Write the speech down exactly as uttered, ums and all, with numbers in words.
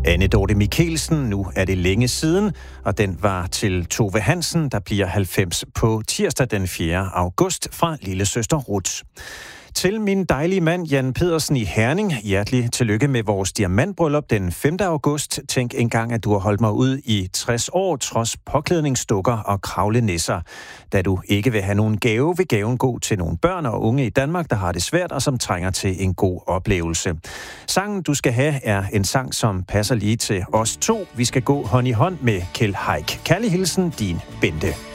Anne Dorte Mikkelsen, nu er det længe siden, og den var til Tove Hansen, der bliver halvfems på tirsdag den fjerde august fra lillesøster Ruth. Til min dejlige mand Jan Pedersen i Herning, hjertelig tillykke med vores diamantbryllup den femte august. Tænk engang, at du har holdt mig ud i tres år, trods påklædningsdukker og kravlenisser. Da du ikke vil have nogen gave, vil gaven gå til nogle børn og unge i Danmark, der har det svært og som trænger til en god oplevelse. Sangen, du skal have, er en sang, som passer lige til os to. Vi skal gå hånd i hånd med Kjeld Haik. Kærlig hilsen, din Bente.